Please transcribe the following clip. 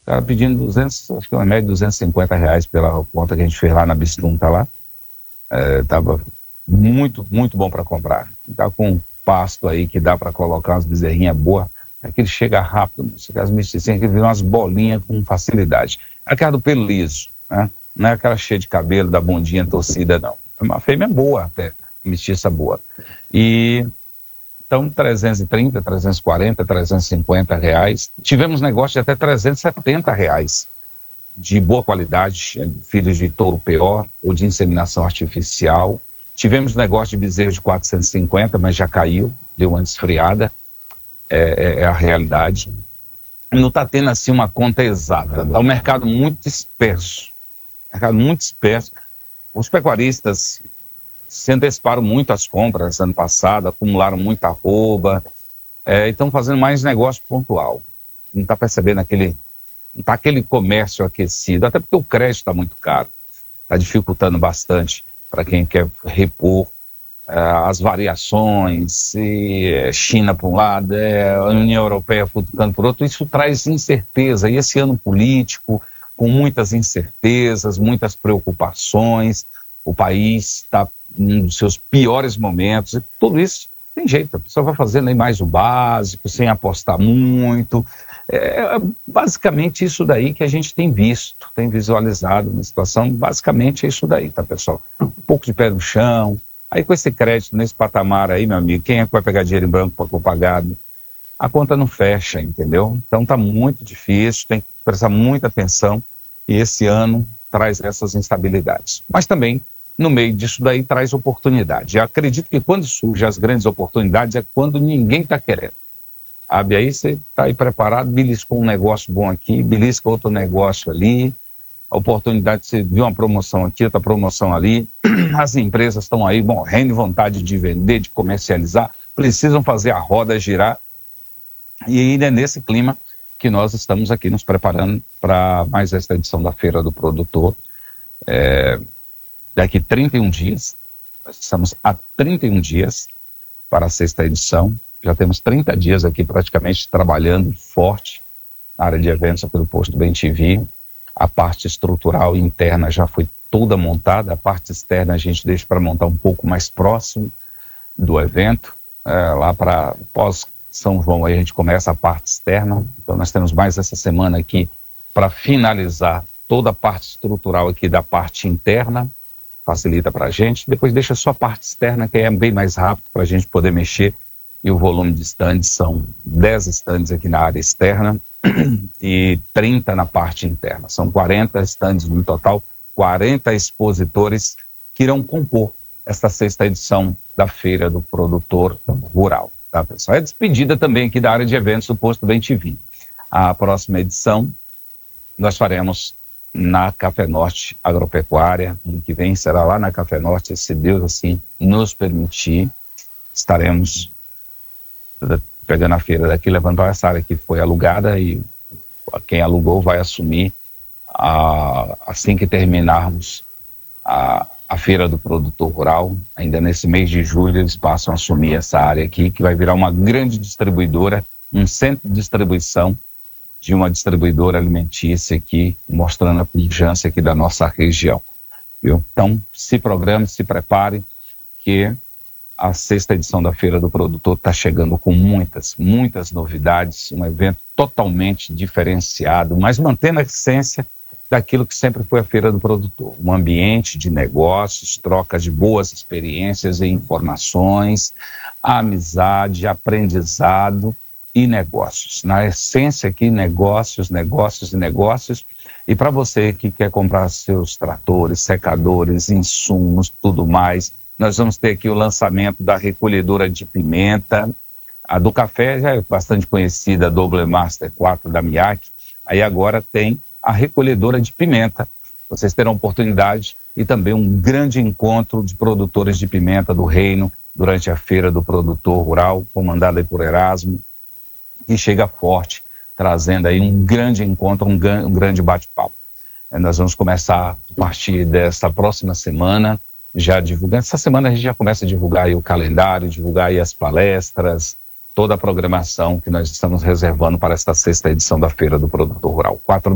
O cara pedindo 200, acho que uma média de R$250 pela conta que a gente fez lá na Bistunta lá. Tava muito, muito bom para comprar. Tá com pasto aí que dá para colocar umas bezerrinhas boas. Aquele chega rápido, as mesticinhas que viram umas bolinhas com facilidade. Aquela do pelo liso, né? Não é aquela cheia de cabelo, da bundinha torcida, não. É uma fêmea boa até, mestiça boa. E então 330, 340, R$350. Tivemos negócio de até R$370 de boa qualidade, filhos de touro PO ou de inseminação artificial. Tivemos negócio de bezerro de 450, mas já caiu, deu uma esfriada. É a realidade. Não está tendo assim uma conta exata. Está um mercado muito disperso. Os pecuaristas se anteciparam muito às compras ano passado, acumularam muita arroba, e estão fazendo mais negócio pontual. Não está percebendo não está aquele comércio aquecido, até porque o crédito está muito caro. Está dificultando bastante para quem quer repor as variações, China por um lado, a União Europeia futucando por outro. Isso traz incerteza, e esse ano político, com muitas incertezas, muitas preocupações, o país está em um dos seus piores momentos, e tudo isso tem jeito, a pessoa vai fazendo aí mais o básico, sem apostar muito. Basicamente isso daí que a gente tem visto, tem visualizado na situação, basicamente é isso daí, tá, pessoal? Um pouco de pé no chão. Aí com esse crédito nesse patamar aí, meu amigo, quem é que vai pegar dinheiro em branco para comprar gado? A conta não fecha, entendeu? Então tá muito difícil, tem que prestar muita atenção, e esse ano traz essas instabilidades. Mas também, no meio disso daí, traz oportunidade. Eu acredito que quando surgem as grandes oportunidades é quando ninguém está querendo. Sabe? Aí você está aí preparado, beliscou um negócio bom aqui, belisca outro negócio ali, a oportunidade, você viu uma promoção aqui, outra promoção ali, as empresas estão aí morrendo de vontade de vender, de comercializar, precisam fazer a roda girar, e ainda é nesse clima que nós estamos aqui nos preparando para mais esta edição da Feira do Produtor. Daqui 31 dias, nós estamos a 31 dias para a 6ª edição, já temos 30 dias aqui praticamente trabalhando forte na área de eventos aqui do Posto BemTV. A parte estrutural interna já foi toda montada, a parte externa a gente deixa para montar um pouco mais próximo do evento. Lá para pós-São João aí a gente começa a parte externa, então nós temos mais essa semana aqui para finalizar toda a parte estrutural aqui da parte interna, facilita para a gente, depois deixa só a parte externa que é bem mais rápido para a gente poder mexer, e o volume de stands são 10 stands aqui na área externa e 30 na parte interna. São 40 stands no total, 40 expositores que irão compor esta 6ª edição da Feira do Produtor Rural. Tá, pessoal? É despedida também aqui da área de eventos do Posto BemTV. A próxima edição nós faremos na Café Norte Agropecuária. Ano que vem será lá na Café Norte, se Deus assim nos permitir. Estaremos pegando a feira daqui, levantando essa área que foi alugada, e quem alugou vai assumir assim que terminarmos a Feira do Produtor Rural. Ainda nesse mês de julho eles passam a assumir essa área aqui, que vai virar uma grande distribuidora, um centro de distribuição de uma distribuidora alimentícia aqui, mostrando a pujança aqui da nossa região, viu? Então se programe, se prepare, que a 6ª edição da Feira do Produtor está chegando com muitas novidades, um evento totalmente diferenciado, mas mantendo a essência daquilo que sempre foi a Feira do Produtor. Um ambiente de negócios, troca de boas experiências e informações, amizade, aprendizado e negócios. Na essência aqui, negócios. E para você que quer comprar seus tratores, secadores, insumos, tudo mais, nós vamos ter aqui o lançamento da recolhedora de pimenta. A do café já é bastante conhecida, a Double Master 4 da Miyake. Aí agora tem a recolhedora de pimenta. Vocês terão oportunidade e também um grande encontro de produtores de pimenta do Reino durante a Feira do Produtor Rural, comandada por Erasmo, que chega forte, trazendo aí um grande encontro, um grande bate-papo. Nós vamos começar a partir dessa próxima semana, já divulgando. Essa semana a gente já começa a divulgar aí o calendário, divulgar aí as palestras, toda a programação que nós estamos reservando para esta 6ª edição da Feira do Produtor Rural.